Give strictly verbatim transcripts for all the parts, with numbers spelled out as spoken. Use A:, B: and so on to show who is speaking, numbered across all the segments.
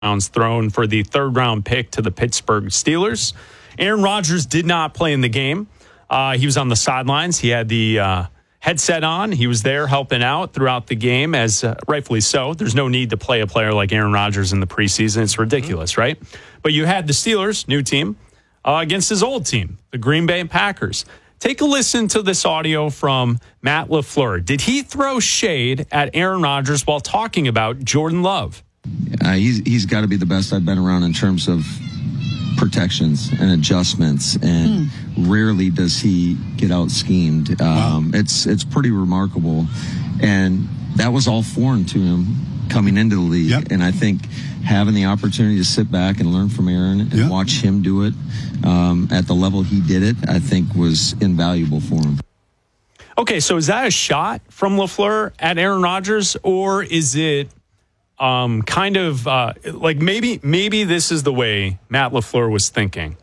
A: rounds thrown for the third round pick to the Pittsburgh Steelers. Aaron Rodgers did not play in the game. Uh, he was on the sidelines. He had the uh, headset on. He was there helping out throughout the game, as uh, rightfully so. There's no need to play a player like Aaron Rodgers in the preseason. It's ridiculous, mm-hmm. right? But you had the Steelers, new team, uh, against his old team, the Green Bay Packers. Take a listen to this audio from Matt LaFleur. Did he throw shade at Aaron Rodgers while talking about Jordan Love?
B: Uh, he's he's got to be the best I've been around in terms of protections and adjustments, and mm. rarely does he get out schemed. Um, wow. It's it's pretty remarkable, and that was all foreign to him coming into the league. Yep. And I think having the opportunity to sit back and learn from Aaron and yep. watch him do it um, at the level he did it, I think was invaluable for him.
A: Okay, so is that a shot from LaFleur at Aaron Rodgers, or is it Um, kind of uh, like maybe maybe this is the way Matt LaFleur was thinking.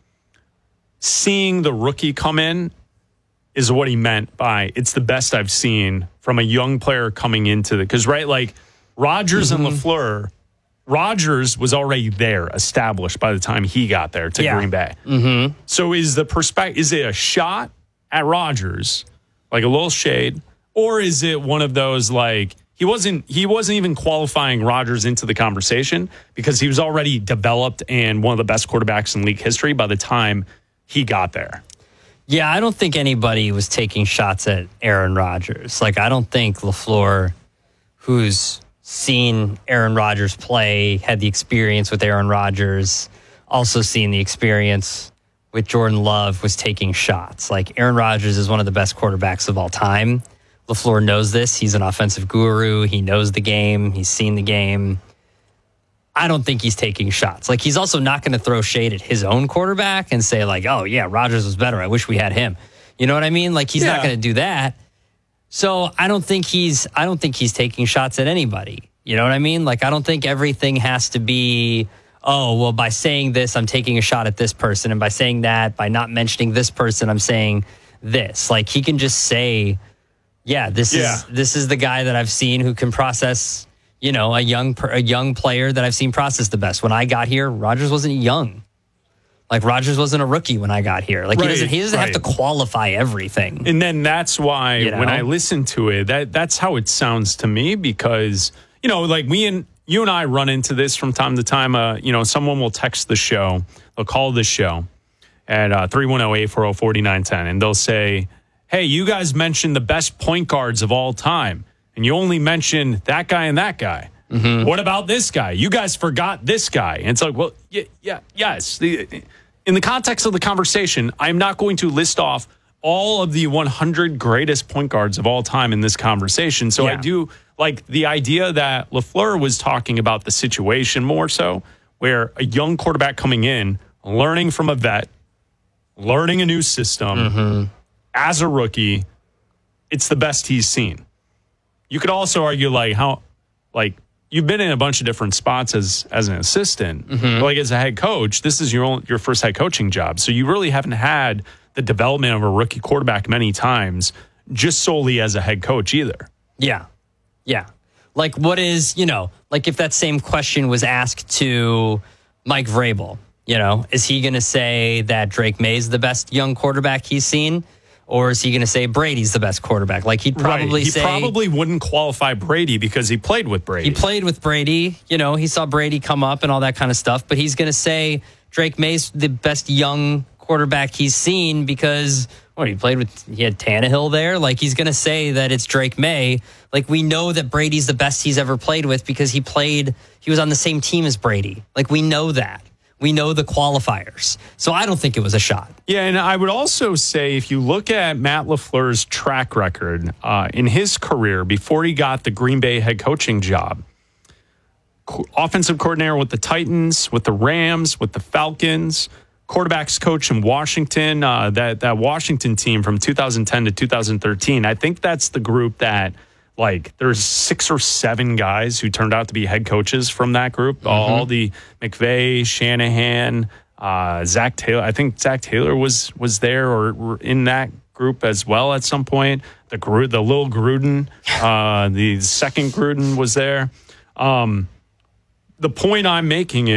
A: Seeing the rookie come in is what he meant by it's the best I've seen from a young player coming into the because right like Rodgers mm-hmm. and LaFleur, Rodgers was already there, established by the time he got there to yeah. Green Bay. Mm-hmm. So is the perspective is it a shot at Rodgers, like a little shade, or is it one of those like? He wasn't he wasn't even qualifying Rodgers into the conversation because he was already developed and one of the best quarterbacks in league history by the time he got there.
C: Yeah, I don't think anybody was taking shots at Aaron Rodgers. Like, I don't think LaFleur, who's seen Aaron Rodgers play, had the experience with Aaron Rodgers, also seen the experience with Jordan Love, was taking shots. Like, Aaron Rodgers is one of the best quarterbacks of all time. LaFleur knows this. He's an offensive guru. He knows the game. He's seen the game. I don't think he's taking shots. Like, he's also not going to throw shade at his own quarterback and say, like, oh, yeah, Rodgers was better. I wish we had him. You know what I mean? Like, he's yeah. not going to do that. So I don't think he's I don't think he's taking shots at anybody. You know what I mean? Like, I don't think everything has to be, oh, well, by saying this, I'm taking a shot at this person. And by saying that, by not mentioning this person, I'm saying this. Like, he can just say, yeah, this yeah. is this is the guy that I've seen who can process, you know, a young a young player that I've seen process the best. When I got here, Rodgers wasn't young. Like, Rodgers wasn't a rookie when I got here. Like, right, he doesn't he doesn't right. have to qualify everything.
A: And then that's why you know? when I listen to it, that that's how it sounds to me, because, you know, like we and you and I run into this from time to time. Uh, you know, someone will text the show, they'll call the show at uh, three one zero, eight four zero, four nine one zero, and they'll say, hey, you guys mentioned the best point guards of all time, and you only mentioned that guy and that guy. Mm-hmm. What about this guy? You guys forgot this guy. And it's like, well, yeah, yeah yes. The, in the context of the conversation, I'm not going to list off all of the one hundred greatest point guards of all time in this conversation. So yeah. I do like the idea that LaFleur was talking about the situation more so, where a young quarterback coming in, learning from a vet, learning a new system, mm-hmm. as a rookie, it's the best he's seen. You could also argue, like, how, like, you've been in a bunch of different spots as as an assistant. Mm-hmm. Like, as a head coach, this is your own, your first head coaching job. So you really haven't had the development of a rookie quarterback many times just solely as a head coach either.
C: Yeah. Yeah. Like, what is, you know, like if that same question was asked to Mike Vrabel, you know, is he going to say that Drake May's the best young quarterback he's seen? Or is he going to say Brady's the best quarterback? Like, he'd probably
A: right. he
C: say... He
A: probably wouldn't qualify Brady because he played with Brady.
C: He played with Brady. You know, he saw Brady come up and all that kind of stuff. But he's going to say Drake May's the best young quarterback he's seen because, what, he played with... He had Tannehill there. Like, he's going to say that it's Drake May. Like, we know that Brady's the best he's ever played with because he played... He was on the same team as Brady. Like, we know that. We know the qualifiers. So I don't think it was a shot.
A: Yeah, and I would also say if you look at Matt LaFleur's track record uh, in his career before he got the Green Bay head coaching job, co- offensive coordinator with the Titans, with the Rams, with the Falcons, quarterbacks coach in Washington, uh, that, that Washington team from two thousand ten to two thousand thirteen, I think that's the group that, like, there's six or seven guys who turned out to be head coaches from that group. Mm-hmm. All the McVay, Shanahan, uh, Zach Taylor. I think Zach Taylor was was there or were in that group as well at some point. The Gru- the little Gruden, uh, the second Gruden was there. Um, the point I'm making